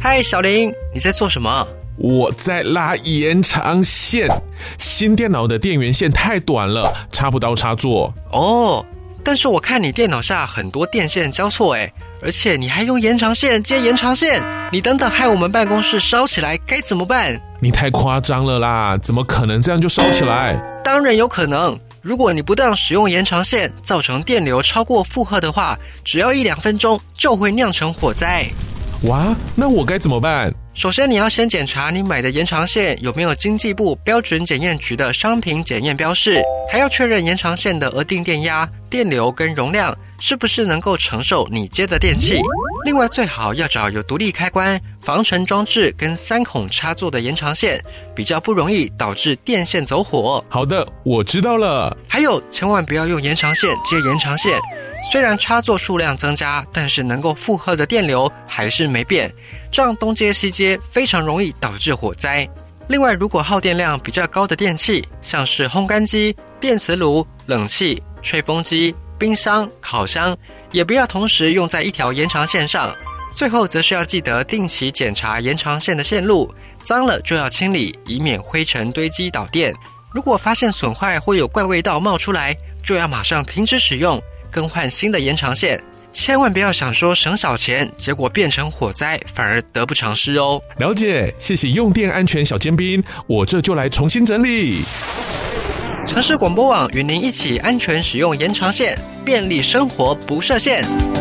嗨，小林，你在做什么？ 我在拉延长线，新电脑的电源线太短了，插不到插座。 哦，但是我看你电脑下很多电线交错诶，而且你还用延长线接延长线，你等等害我们办公室烧起来该怎么办？ 你太夸张了啦，怎么可能这样就烧起来？ 当然有可能，如果你不当使用延长线，造成电流超过负荷的话，只要1-2分钟就会酿成火灾。 哇，那我该怎么办？ 首先你要先检查你买的延长线有没有经济部标准检验局的商品检验标示，还要确认延长线的额定电压、电流跟容量是不是能够承受你接的电器。另外最好要找有独立开关、防尘装置跟3孔插座的延长线，比较不容易导致电线走火。 好的，我知道了。 还有千万不要用延长线接延长线，虽然插座数量增加，但是能够负荷的电流还是没变，这样东接西接非常容易导致火灾。另外，如果耗电量比较高的电器，像是烘干机、电磁炉、冷气、吹风机、冰箱、烤箱，也不要同时用在一条延长线上。最后则是要记得定期检查延长线的线路，脏了就要清理，以免灰尘堆积导电。如果发现损坏或有怪味道冒出来，就要马上停止使用，更换新的延长线。千万不要想说省小钱，结果变成火灾，反而得不偿失哦。 了解，谢谢用电安全小尖兵，我这就来重新整理。 城市广播网与您一起安全使用延长线，便利生活不设限。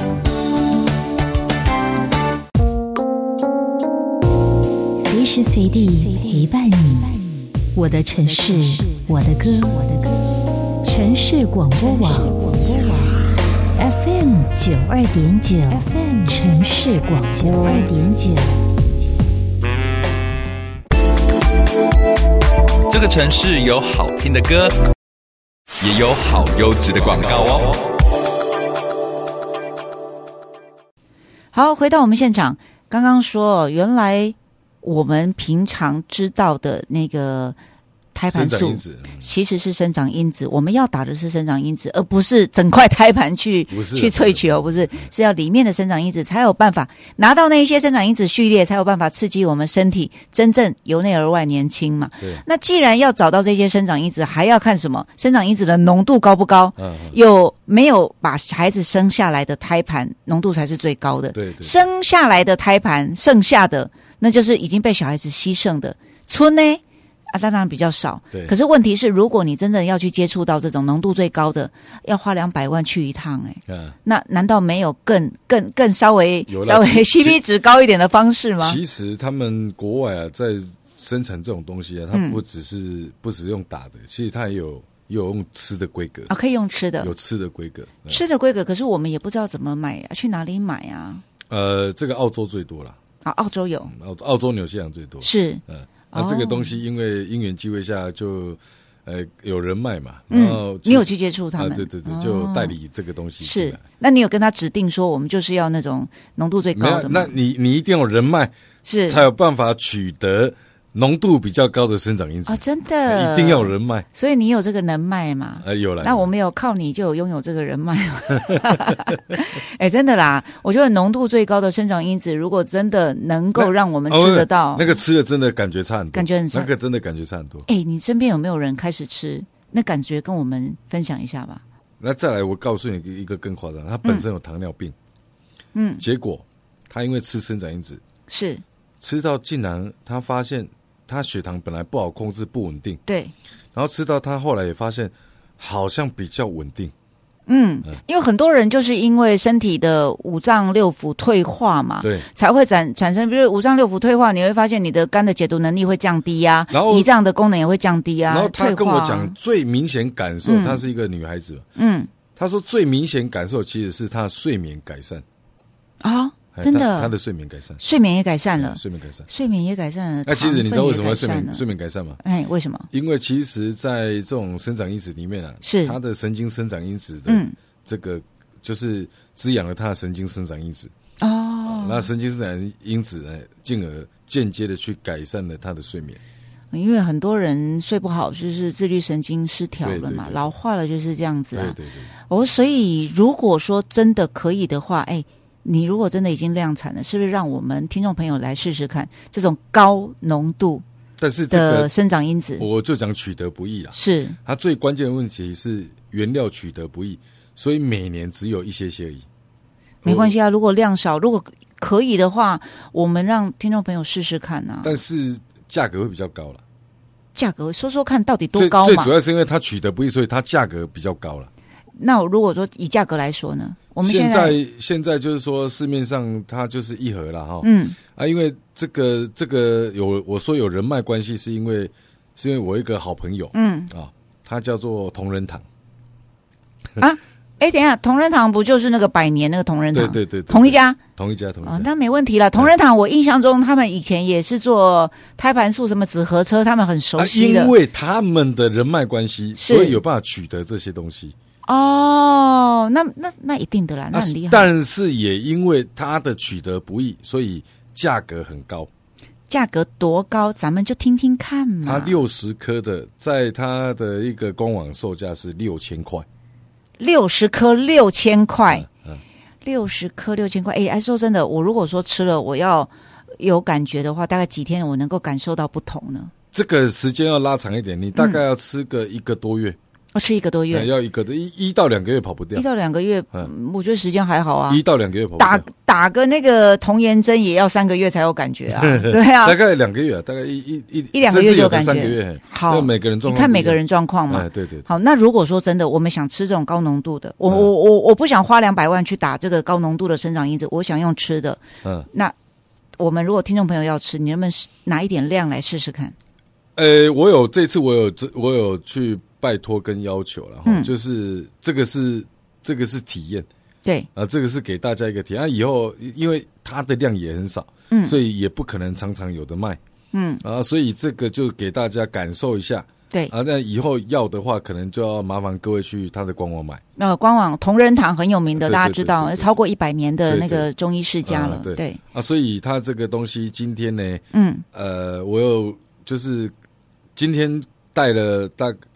随时随地陪伴你，我的城市，我的歌，城市广播网 FM 92.9 城市广播2.9。 这个城市有好听的歌，也有好优质的广告哦。 好，回到我们现场，刚刚说原来我们平常知道的那个胎盘素其实是生长因子，我们要打的是生长因子，而不是整块胎盘去萃取哦，不是，是要里面的生长因子才有办法拿到那一些生长因子序列，才有办法刺激我们身体真正由内而外年轻嘛。那既然要找到这些生长因子，还要看什么？生长因子的浓度高不高？有没有把孩子生下来的胎盘浓度才是最高的？对，生下来的胎盘剩下的，那就是已经被小孩子牺牲的。春呢？当然比较少，可是问题是，如果你真的要去接触到这种浓度最高的，要花200万去一趟，那难道没有更稍微 CP 值高一点的方式吗？ 其实他们国外啊，在生产这种东西啊，它不只用打的，其实它也有用吃的规格啊， 可以用吃的， 有吃的规格， 吃的规格，可是我们也不知道怎么买去哪里买啊？ 这个澳洲最多了啊，澳洲有， 澳洲纽西兰最多是， 那这个东西因为因缘机会下就有人卖嘛，然后你有去接触他们， 对，就代理这个东西进来。 是，那你有跟他指定说我们就是要那种浓度最高的吗？ 那你一定要有人脉， 是才有办法取得浓度比较高的生长因子真的一定要有人脉， 所以你有这个人脉嘛？ 有了。 那我没有靠你就有拥有这个人脉真的啦，我觉得浓度最高的生长因子，如果真的能够让我们吃得到， 那个吃的真的感觉差很多， 感觉很差， 那个真的感觉差很多。 你身边有没有人开始吃？那感觉跟我们分享一下吧。 那再来，我告诉你一个更夸张，他本身有糖尿病，结果他因为吃生长因子，是吃到竟然他发现他血糖本来不好控制，不稳定，对，然后吃到他后来也发现好像比较稳定。 因为很多人就是因为身体的五脏六腑退化嘛，对，才会产生，比如五脏六腑退化，你会发现你的肝的解毒能力会降低啊，然后胰脏的功能也会降低啊。 然后他跟我讲最明显感受，她是一个女孩子，她说最明显感受其实是她的睡眠改善啊。真的， 他的睡眠改善， 睡眠也改善了， 睡眠改善， 睡眠也改善了。 那其实你知道为什么睡眠改善吗？ 为什么？因为其实，在这种生长因子里面啊，是它的神经生长因子的这个就是滋养了它的神经生长因子哦。那神经生长因子呢，进而间接的去改善了他的睡眠。 因为很多人睡不好，就是自律神经失调了嘛，老化了就是这样子啊。所以如果说真的可以的话， 你如果真的已经量产了，是不是让我们听众朋友来试试看这种高浓度但是这个的生长因子？ 我就讲取得不易啊， 是它最关键的问题是原料取得不易，所以每年只有一些而已。 没关系啊，如果量少，如果可以的话，我们让听众朋友试试看啊。 但是价格会比较高了。 价格说说看到底多高嘛？ 最主要是因为它取得不易，所以它价格比较高了。 那如果说以价格来说呢？我们现在就是说市面上它就是一盒啦哈。因为这个我说有人脉关系，是因为我一个好朋友，他叫做同仁堂啊。等一下，同仁堂不就是那个100年那个同仁堂？ 对， 同一家。那没问题了。同仁堂，我印象中他们以前也是做胎盘素什么纸盒车，他们很熟悉的。 因为他们的人脉关系，所以有办法取得这些东西。 哦，那一定的啦，那很厉害。 但是也因为它的取得不易，所以价格很高。 价格多高？咱们就听听看嘛。 它60颗的，在它的一个官网售价是6000块。 60颗6000块，60颗6000块。说真的，我如果说吃了，我要有感觉的话，大概几天我能够感受到不同呢？ 这个时间要拉长一点，你大概要吃个1个多月。 吃1个多月， 要1到2个月跑不掉。1 到2个月，我觉得时间还好啊。 1到2个月跑不掉。 打个那个童颜针也要3个月才有感觉啊。对啊， 大概2个月，大概一两个月就有感觉。 3个月。 好， 每个人状况， 你看每个人状况嘛。 对。 好，那如果说真的，我们想吃这种高浓度的，我不想花200万去打这个高浓度的生长因子，我想用吃的。那我们如果听众朋友要吃，你能不能拿一点量来试试看？ 这次我有去拜托跟要求了，就是这个是体验， 对这个是给大家一个体验。以后因为它的量也很少，所以也不可能常常有的卖，所以这个就给大家感受一下。 对那以后要的话，可能就要麻烦各位去他的官网买。 官网同仁堂很有名的，大家知道，超过100年的那个中医世家了。对所以他这个东西今天呢，我有就是今天带了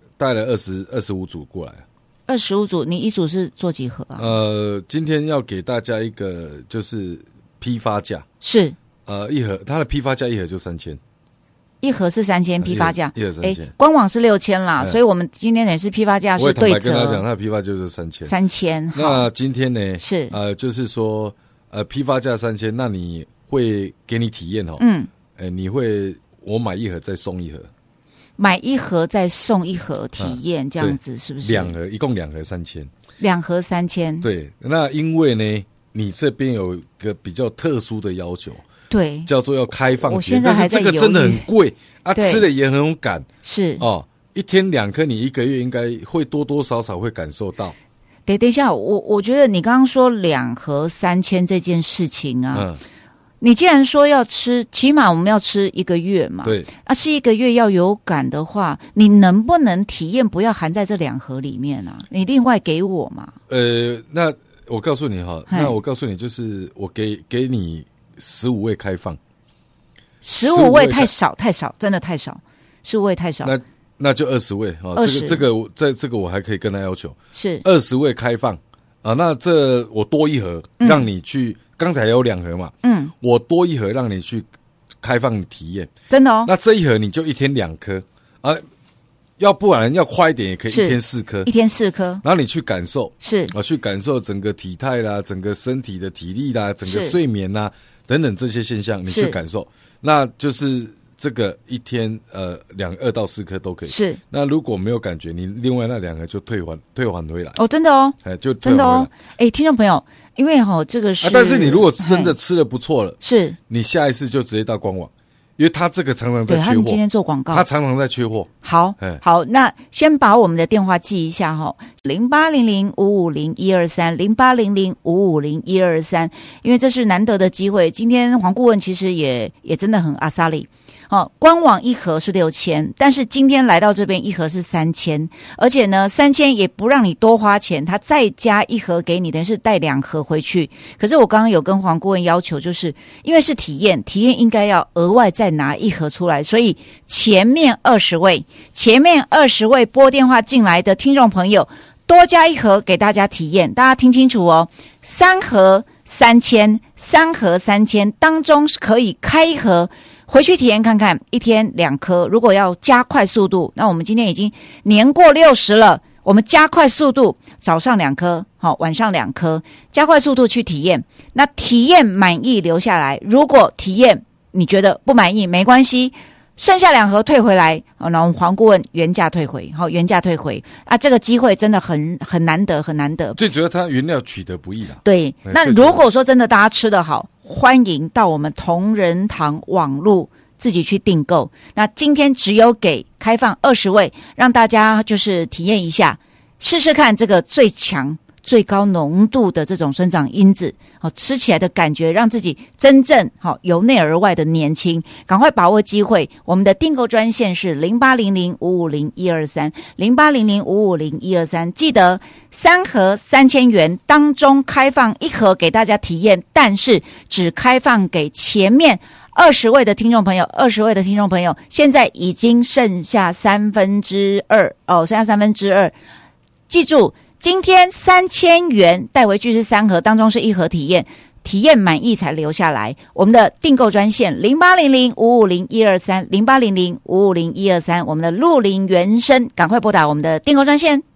25组过来。 25组，你一组是做几盒啊？ 今天要给大家一个就是批发价， 是一盒，它的批发价一盒就3000。 一盒是3000，批发价一盒3000， 官网是6000啦，所以我们今天也是批发价是对折。我跟他讲，他的批发就是 3000。 那今天呢是就是说批发价3000，那你会给你体验你会我买一盒再送一盒。 买一盒再送一盒体验，这样子是不是 ？2盒，一共2盒3000。 2盒3000。 对，那因为呢，你这边有一个比较特殊的要求， 对， 叫做要开放。 我现在还在犹豫， 但是这个真的很贵啊，吃的也很有感。 是 1天2颗，你1个月应该会多多少少会感受到。 等一下，我觉得你刚刚说2盒3000这件事情啊。你既然说要吃，起码我们要吃1个月嘛。 对。 吃1个月要有感的话，你能不能体验不要含在这2盒里面啊？你另外给我嘛？ 那我告诉你就是我给你15位开放。 15位太少，真的太少，15位太少。 那就20位这个我还可以跟他要求是 20位开放那这我多1盒让你去。刚才有2盒嘛，我多1盒让你去开放体验， 真的那这一盒你就1天2颗要不然要快一点也可以1天4颗，1 天4颗， 然后你去感受， 是去感受整个体态啦，整个身体的体力啦，整个睡眠啦等等这些现象，你去感受，那就是这个1天2到4颗都可以。 是， 那如果没有感觉，你另外那2盒就退还回来。 真的就退还回来。真的听众朋友。因为这个是， 但是你如果真的吃的不错了， 是你下一次就直接到官网，因为他这个常常在缺货。 他们今天做广告， 他常常在缺货。 好，那先把我们的电话记一下0800550123，0800550123，因为这是难得的机会。今天黄顾问其实也真的很阿萨里。官网1盒是6000，但是今天来到这边1盒是3000，而且呢3000也不让你多花钱，他再加1盒给你，等于是带2盒回去。可是我刚刚有跟黄顾问要求，就是因为是体验应该要额外再拿1盒出来，所以前面20位拨电话进来的听众朋友多加1盒给大家体验，大家听清楚3盒 3000，三盒3000当中可以开一盒回去体验看看，一天2颗。如果要加快速度，那我们今天已经年过60了，我们加快速度，早上2颗，好，晚上2颗，加快速度去体验。那体验满意留下来，如果体验你觉得不满意没关系，剩下2盒退回来，那我们黄顾问原价退回，好，原价退回啊！这个机会真的很难得，很难得。 最主要它原料取得不易啦。 对，那如果说真的大家吃得好，欢迎到我们同仁堂网路自己去订购。那今天只有给开放20位，让大家就是体验一下，试试看这个最强、最高浓度的这种生长因子，吃起来的感觉让自己真正由内而外的年轻。赶快把握机会，我们的订购专线是0800550123 0800550123，记得3盒3000元当中开放1盒给大家体验，但是只开放给前面20位的听众朋友，20位的听众朋友，现在已经剩下2/3哦，剩下2/3。记住，今天3000元带回去是3盒，当中是1盒体验，体验满意才留下来。我们的订购专线0800550123 0800550123，我们的鹿林原生，赶快拨打我们的订购专线。